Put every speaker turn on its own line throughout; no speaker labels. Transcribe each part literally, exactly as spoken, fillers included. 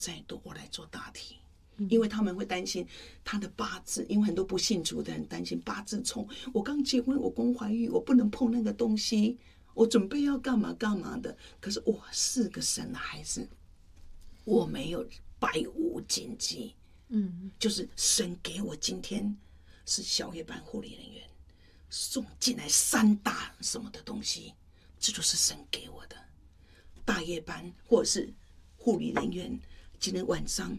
再多我来做大体。因为他们会担心他的八字，因为很多不信主的人担心八字冲，我刚结婚，我公怀孕，我不能碰那个东西，我准备要干嘛干嘛的。可是我是个神的孩子，我没有百无禁忌。嗯，就是神给我今天是小夜班护理人员送进来三大什么的东西，这就是神给我的。大夜班或者是护理人员，今天晚上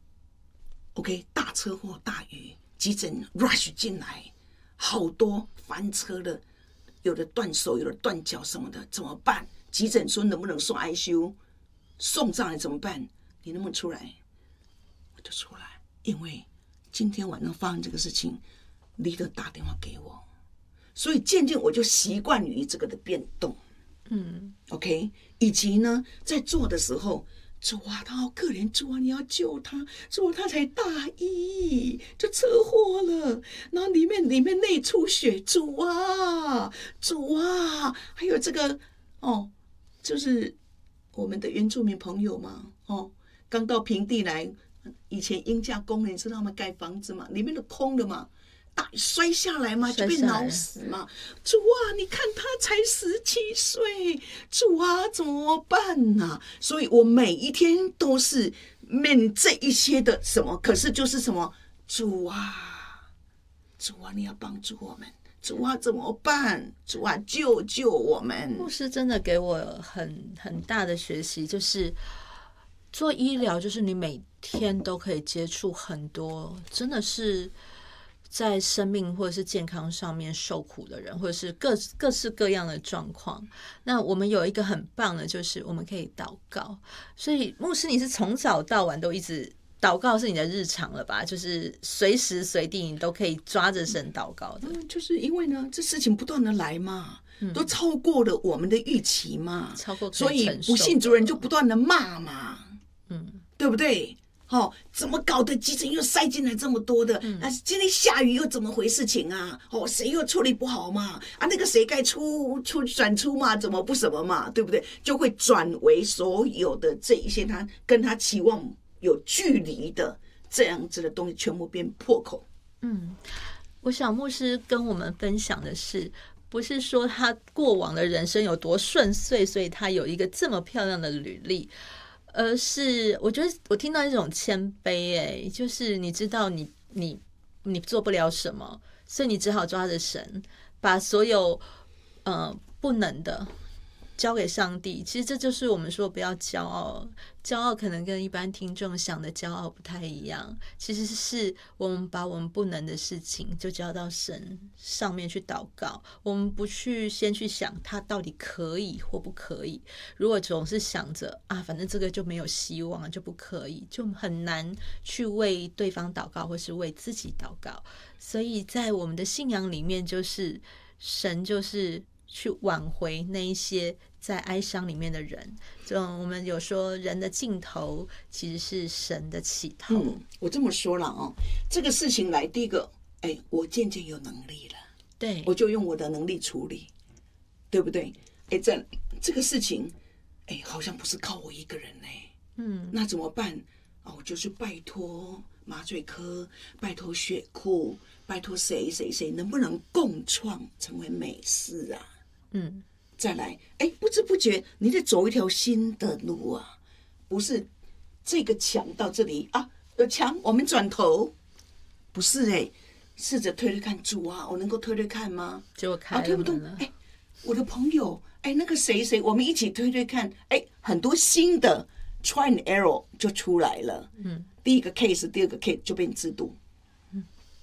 OK， 大车祸、大雨，急诊 rush 进来，好多翻车的，有的断手，有的断脚什么的，怎么办？急诊说能不能送 I C U， 送上来怎么办？你能不能出来？我就出来，因为今天晚上发生这个事情，李德打电话给我，所以渐渐我就习惯于这个的变动。嗯 ，OK， 以及呢，在做的时候。主啊，他好可怜，主啊，你要救他，主啊，他才大一就车祸了，然后里面里面内出血，主啊，主啊，还有这个哦，就是我们的原住民朋友嘛，哦，刚到平地来，以前英价工人知道吗？盖房子嘛，里面都空的嘛。大摔下来嘛，就被挠死嘛。主啊，你看他才十七岁，主啊，怎么办呢、啊？所以我每一天都是面临这一些的什么，可是就是什么，主啊，主啊，你要帮助我们，主啊，怎么办？主啊，救救我们！
牧师真的给我很很大的学习，就是做医疗，就是你每天都可以接触很多，真的是。在生命或者是健康上面受苦的人，或者是各各式各样的状况，那我们有一个很棒的，就是我们可以祷告。所以牧师，你是从早到晚都一直祷告，是你的日常了吧？就是随时随地你都可以抓着神祷告的。
嗯，就是因为呢，这事情不断的来嘛，嗯、都超过了我们的预期嘛，
超过
所以不信主人就不断的骂嘛，嗯，对不对？哦，怎么搞的？急诊又塞进来这么多的，嗯、啊，今天下雨又怎么回事情啊？哦，谁又处理不好嘛？啊，那个谁该出出转出嘛？怎么不什么嘛？对不对？就会转为所有的这一些他跟他期望有距离的这样子的东西，全部变破口。
嗯，我想牧师跟我们分享的是，不是说他过往的人生有多顺遂，所以他有一个这么漂亮的履历。而是我觉得我听到一种谦卑，哎，就是你知道你你你做不了什么，所以你只好抓着神，把所有呃不能的交给上帝。其实这就是我们说不要骄傲，骄傲可能跟一般听众想的骄傲不太一样。其实是我们把我们不能的事情就交到神上面去祷告，我们不去先去想他到底可以或不可以。如果总是想着啊，反正这个就没有希望，就不可以，就很难去为对方祷告或是为自己祷告。所以在我们的信仰里面，就是神就是去挽回那一些在哀伤里面的人。这种我们有说人的尽头其实是神的起头。
嗯，我这么说了哦，这个事情来，第一个，哎，我渐渐有能力了，
对，
我就用我的能力处理，对不对？哎，这这个事情，哎，好像不是靠我一个人呢。嗯，那怎么办？哦，我就去拜托麻醉科，拜托血库，拜托谁谁谁，能不能共创成为美事啊？嗯，再来，哎，不知不觉你得走一条新的路啊，不是这个墙到这里啊，有墙我们转头，不是哎，试着推推看，主啊，我能够推推看吗？
结果开了门了，
啊，推不动，哎，我的朋友，哎，那个谁谁，我们一起推推看，哎，很多新的 try and error 就出来了，嗯，第一个 case， 第二个 case 就变制度，嗯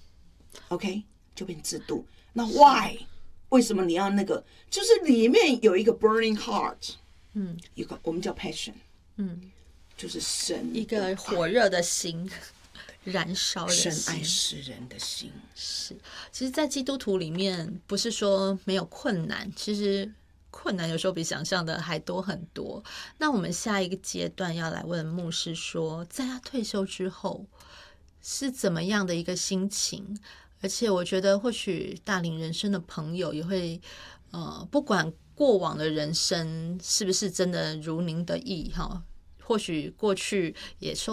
，OK， 就变制度，那 why？为什么你要那个？就是里面有一个 burning heart， 嗯，一个我们叫 passion， 嗯，就是神
一个火热的心，燃烧的心，
神爱世人的心。
是，其实，在基督徒里面，不是说没有困难，其实困难有时候比想象的还多很多。那我们下一个阶段要来问牧师说，在他退休之后是怎么样的一个心情？而且我觉得或许大龄人生的朋友也会呃，不管过往的人生是不是真的如您的意哈，或许过去也受